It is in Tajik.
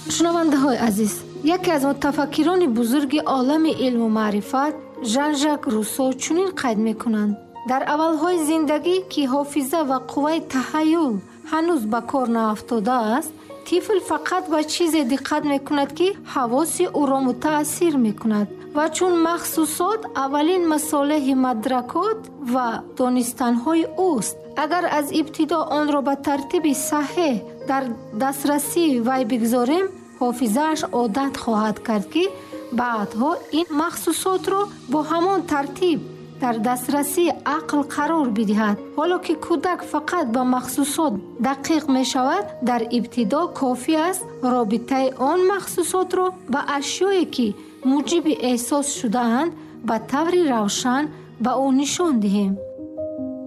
шунавандаҳои азиз, яке аз мутафаккирони бузурги олами илму маърифат, Жан-Жак Руссо чунин қайд мекунанд: дар аввалҳои зиндагӣ ки ҳофиза ва қувваи таҳайюл ҳанӯз ба кор наафтодааст, тифл фақат ба чизе диққат мекунад, ки ҳавоси ӯро мутаассир мекунад ва чун махсусот аввалин масолеҳи мадракот ва донистанҳои ӯст. агар аз ибтидо онро ба тартиби саҳеҳ дар дастрасии вай бигзорем, ҳофизааш одат хоҳад кард, ки баъдҳо ин махсусотро бо ҳамон тартиб дар дастрасии ақл қарор бидиҳад. ҳоло ки кӯдак фақат ба махсусот дақиқ мешавад, дар ибтидо кофӣ аст робитаи он махсусотро ба ашёе ки муҷиби эҳсос шудаанд ба таври равшан ба ӯ нишон диҳем.